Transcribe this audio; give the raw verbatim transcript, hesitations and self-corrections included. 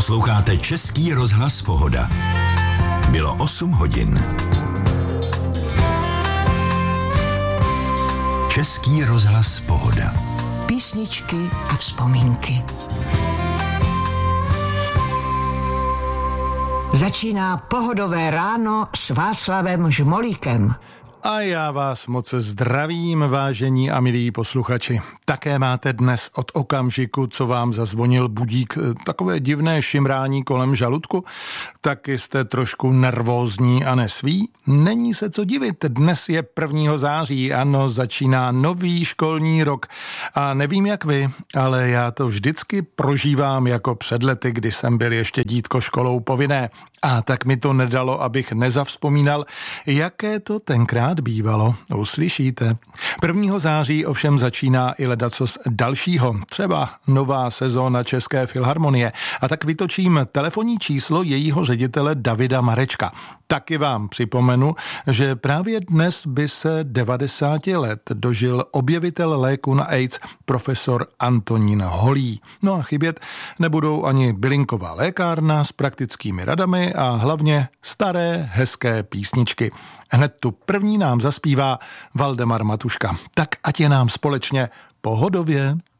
Posloucháte Český rozhlas Pohoda. Bylo osm hodin. Český rozhlas Pohoda. Písničky a vzpomínky. Začíná Pohodové ráno s Václavem Žmolíkem. A já vás moc zdravím, vážení a milí posluchači. Také máte dnes od okamžiku, co vám zazvonil budík, takové divné šimrání kolem žaludku? Taky jste trošku nervózní a nesví? Není se co divit, dnes je prvního září, ano, začíná nový školní rok. A nevím jak vy, ale já to vždycky prožívám jako před lety, kdy jsem byl ještě dítko školou povinné. A tak mi to nedalo, abych nezavzpomínal, jaké to tenkrát bývalo. Uslyšíte. prvního září ovšem začíná i ledacos dalšího, třeba nová sezóna České filharmonie. A tak vytočím telefonní číslo jejího ředitele Davida Marečka. Taky vám připomenu, že právě dnes by se devadesáti let dožil objevitel léku na AIDS profesor Antonín Holý. No a chybět nebudou ani bylinková lékárna s praktickými radami a hlavně staré hezké písničky. Hned tu první nám zaspívá Valdemar Matuška. Tak ať je nám společně pohodově.